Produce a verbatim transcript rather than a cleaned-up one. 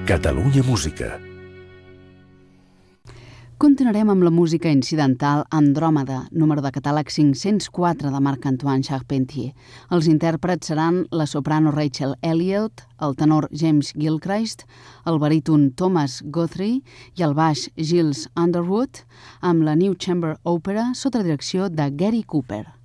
Catalunya Música. Continuarem amb la música incidental Andròmeda, número de catàleg cinc-cents quatre de Marc-Antoine Charpentier. Els intèrprets seran la soprano Rachel Elliott, el tenor James Gilchrist, el baríton Thomas Guthrie i el baix Giles Underwood, amb la New Chamber Opera sota direcció de Gary Cooper.